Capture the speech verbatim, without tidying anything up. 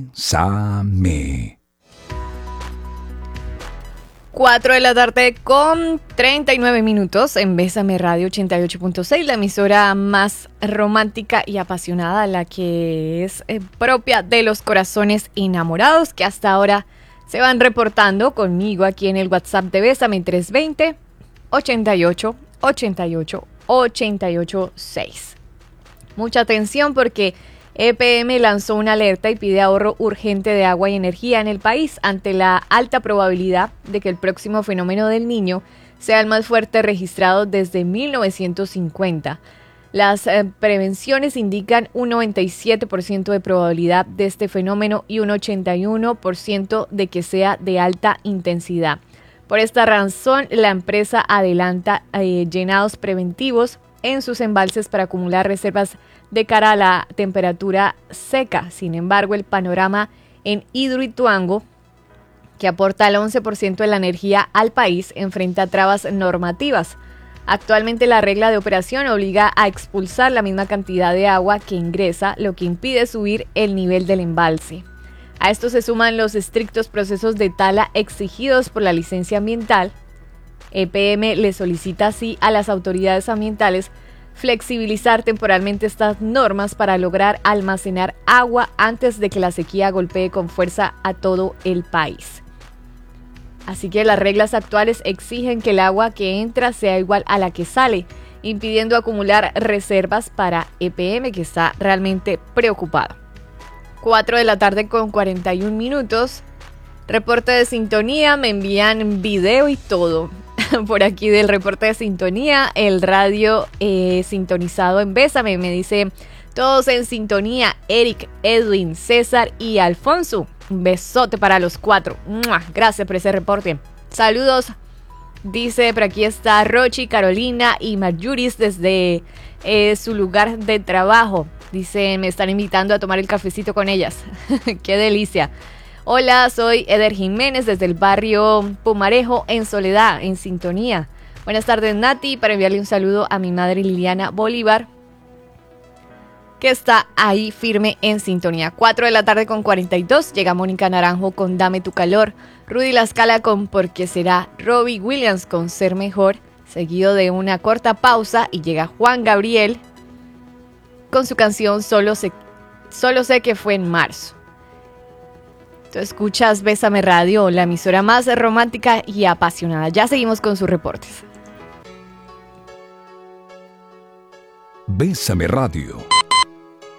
Bésame. cuatro de la tarde con treinta y nueve minutos en Bésame Radio ochenta y ocho punto seis, la emisora más romántica y apasionada, la que es eh, propia de los corazones enamorados, que hasta ahora se van reportando conmigo aquí en el WhatsApp de Bésame tres dos cero, ochenta y ocho, ochenta y ocho, ochenta y ocho seis. Mucha atención porque E P M lanzó una alerta y pide ahorro urgente de agua y energía en el país ante la alta probabilidad de que el próximo fenómeno del Niño sea el más fuerte registrado desde mil novecientos cincuenta. Las eh, prevenciones indican un noventa y siete por ciento de probabilidad de este fenómeno y un ochenta y uno por ciento de que sea de alta intensidad. Por esta razón, la empresa adelanta eh, llenados preventivos en sus embalses para acumular reservas de cara a la temperatura seca. Sin embargo, el panorama en Hidroituango, que aporta el once por ciento de la energía al país, enfrenta trabas normativas. Actualmente la regla de operación obliga a expulsar la misma cantidad de agua que ingresa, lo que impide subir el nivel del embalse. A esto se suman los estrictos procesos de tala exigidos por la licencia ambiental. E P M le solicita así a las autoridades ambientales flexibilizar temporalmente estas normas para lograr almacenar agua antes de que la sequía golpee con fuerza a todo el país. Así que las reglas actuales exigen que el agua que entra sea igual a la que sale, impidiendo acumular reservas para E P M, que está realmente preocupado. cuatro de la tarde con cuarenta y un minutos. Reporte de sintonía, me envían video y todo. Por aquí del reporte de sintonía, el radio eh, sintonizado en Bésame, me dice todos en sintonía, Eric, Edwin, César y Alfonso. Un besote para los cuatro. ¡Mua! Gracias por ese reporte. Saludos, dice, por aquí está Rochi, Carolina y Mayuris desde eh, su lugar de trabajo. Dice, me están invitando a tomar el cafecito con ellas. ¡Qué delicia! Hola, soy Eder Jiménez desde el barrio Pumarejo en Soledad, en sintonía. Buenas tardes, Nati, para enviarle un saludo a mi madre Liliana Bolívar, que está ahí firme en sintonía. cuatro de la tarde con cuarenta y dos, llega Mónica Naranjo con Dame tu calor, Rudy La Scala con Porque será, Robbie Williams con Ser mejor, seguido de una corta pausa y llega Juan Gabriel con su canción Solo sé, Solo sé que fue en marzo. Tú escuchas Bésame Radio, la emisora más romántica y apasionada. Ya seguimos con sus reportes. Bésame Radio.